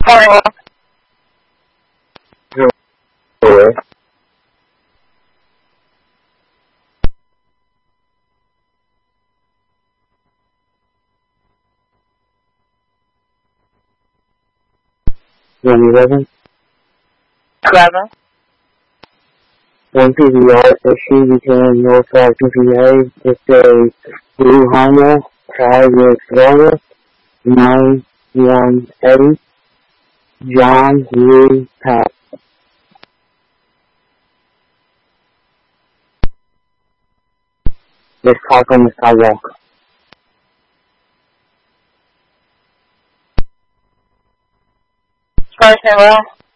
Sure. One 11. 11. One PBR issue between North Falcon, PA. It's a blue Honda, private Florida, 918, John Lee Pat. Let's talk on the sidewalk. First and well.